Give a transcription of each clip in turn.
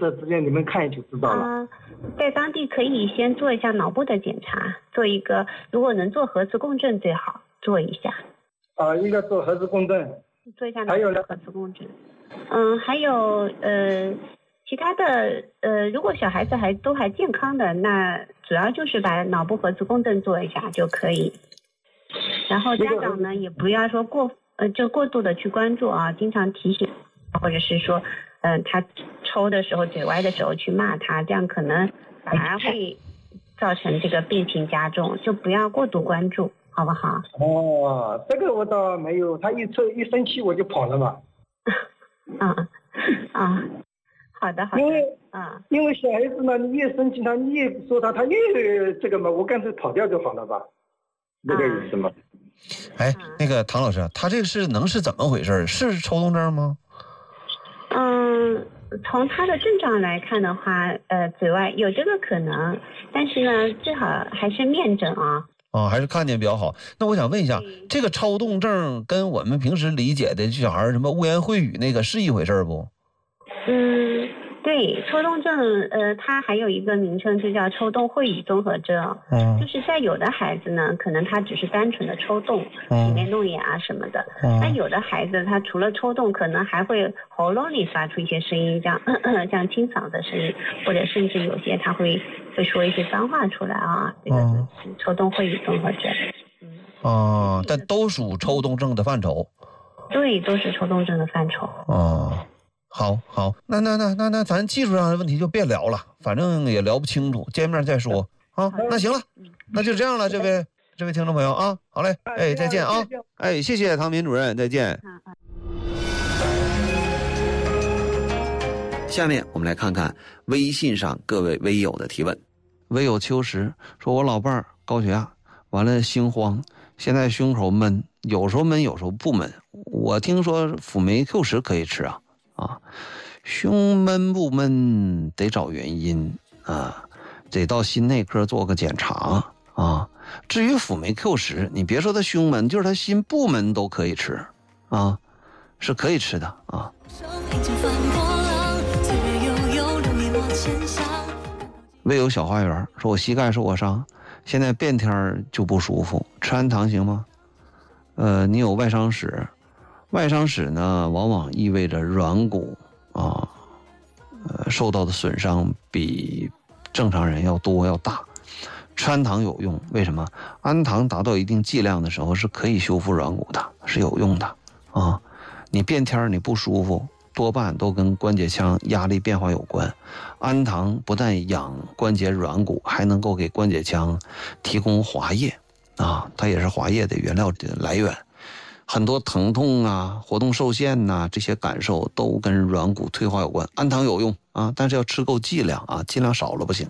是直接你们看就知道了。 在当地可以先做一下脑部的检查，做一个，如果能做核磁共振最好做一下。 应该做核磁共振。 做一下脑部的核磁共振。还有其他的如果小孩子都还健康的，那主要就是把脑部核磁共振做一下就可以。然后家长呢也不要说过度的去关注啊，经常提醒，或者是说他抽的时候嘴歪的时候去骂他，这样可能反而会造成这个病情加重，就不要过度关注，好不好？ 这个我倒没有，他一生气我就跑了嘛。好的。因为小孩子嘛，你越生气他，你越说他越这个嘛，我干脆跑掉就好了吧，那个意思嘛。 那个唐老师，他这个是怎么回事？是抽动症吗？ 从他的症状来看的话，嘴外有这个可能，但是呢，最好还是面诊啊。 还是看见比较好。那我想问一下，这个抽动症跟我们平时理解的小孩什么污言秽语那个是一回事不？ 对，抽动症它还有一个名称就叫抽动秽语综合征。就是在有的孩子呢，可能他只是单纯的抽动，里面弄眼啊什么的。那有的孩子他除了抽动，可能还会喉咙里发出一些声音，像清嗓的声音，或者甚至有些他会说一些脏话出来啊，这个就是抽动秽语综合征。 但都属抽动症的范畴。 对，都是抽动症的范畴。 好，那咱技术上的问题就别聊了，反正也聊不清楚，见面再说啊。那行了，那就这样了，这位听众朋友啊，好嘞，再见啊，谢谢唐民主任，再见。 下面我们来看看微信上各位微友的提问。微友秋实说，我老伴儿高血压，完了心慌，现在胸口闷，有时候闷有时候不闷，我听说辅酶 Q10可以吃啊。胸闷不闷得找原因啊，得到心内科做个检查啊。至于辅酶 Q10，你别说他胸闷，就是他心不闷都可以吃啊，是可以吃的啊。未有小花园说，我膝盖受过伤，现在变天就不舒服，吃安糖行吗？你有外伤史。外伤史呢，往往意味着软骨受到的损伤比正常人要多要大。吃安糖有用，为什么？安糖达到一定剂量的时候是可以修复软骨的，是有用的啊。你变天你不舒服，多半都跟关节腔压力变化有关。安糖不但养关节软骨，还能够给关节腔提供滑液啊，它也是滑液的原料的来源。很多疼痛啊、活动受限啊，这些感受都跟软骨退化有关。安糖有用啊，但是要吃够剂量啊，剂量少了不行。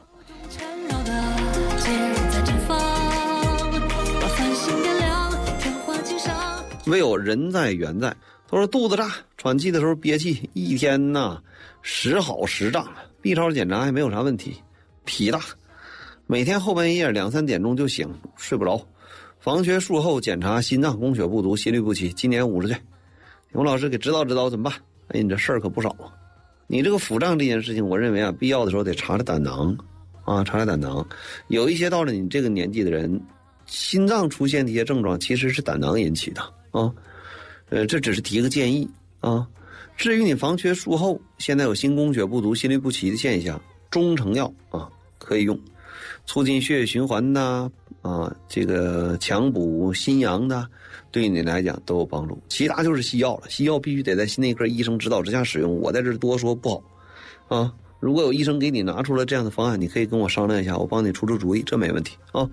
唯有人在缘在，他说肚子大，喘气的时候憋气，一天呐时好时胀，B 超检查还没有啥问题，脾大，每天后半夜2、3点钟就醒，睡不着。房缺术后检查心脏供血不足，心律不齐，今年50岁。刘老师给指导指导怎么办？你这事儿可不少啊。你这个腹胀这件事情，我认为必要的时候得查查胆囊啊，查查胆囊。有一些到了你这个年纪的人，心脏出现的一些症状其实是胆囊引起的啊。这只是提个建议啊。至于你房缺术后现在有心供血不足、心律不齐的现象，中成药啊可以用，促进血液循环的这个强补心阳的，对你来讲都有帮助。其他就是西药了，西药必须得在心内科医生指导之下使用，我在这多说不好啊。如果有医生给你拿出了这样的方案，你可以跟我商量一下，我帮你出出主意，这没问题啊。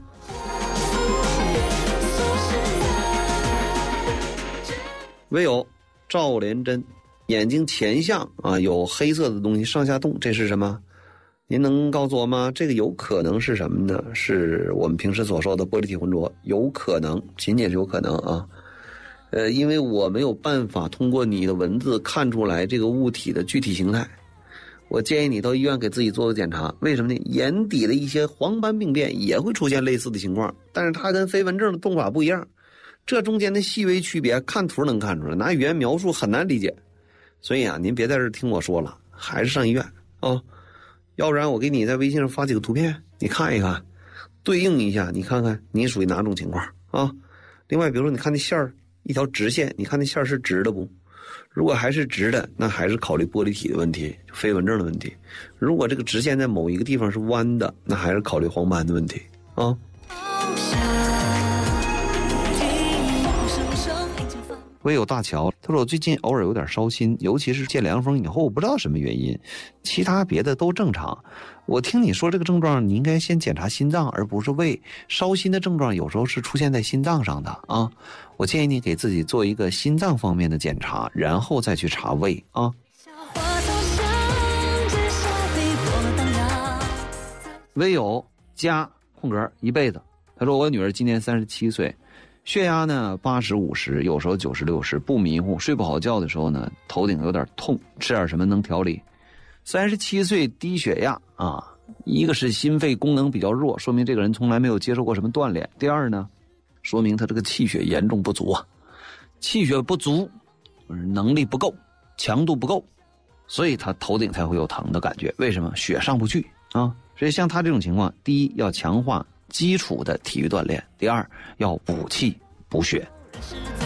唯有赵连真，眼睛前向有黑色的东西上下动，这是什么？您能告诉我吗？这个有可能是什么呢？是我们平时所说的玻璃体浑浊，有可能，仅仅是有可能啊。因为我没有办法通过你的文字看出来这个物体的具体形态，我建议你到医院给自己做个检查。为什么呢？眼底的一些黄斑病变也会出现类似的情况，但是它跟飞蚊症的动法不一样，这中间的细微区别看图能看出来，拿语言描述很难理解。所以您别在这听我说了，还是上医院啊，要不然我给你在微信上发几个图片，你看一看，对应一下，你看看你属于哪种情况啊？另外，比如说你看那线儿一条直线，你看那线儿是直的不？如果还是直的，那还是考虑玻璃体的问题，飞蚊症的问题。如果这个直线在某一个地方是弯的，那还是考虑黄斑的问题啊。我也有大乔，他说我最近偶尔有点烧心，尤其是见凉风以后，我不知道什么原因，其他别的都正常。我听你说这个症状，你应该先检查心脏，而不是胃。烧心的症状有时候是出现在心脏上的啊。我建议你给自己做一个心脏方面的检查，然后再去查胃啊。唯有加空格一辈子。他说我女儿今年37岁。血压呢80/50，有时候90/60，不迷糊，睡不好觉的时候呢，头顶有点痛，吃点什么能调理。37岁低血压啊，一个是心肺功能比较弱，说明这个人从来没有接受过什么锻炼。第二呢，说明他这个气血严重不足啊，气血不足，能力不够，强度不够，所以他头顶才会有疼的感觉。为什么？血上不去啊。所以像他这种情况，第一要强化基础的体育锻炼，第二要补气补血。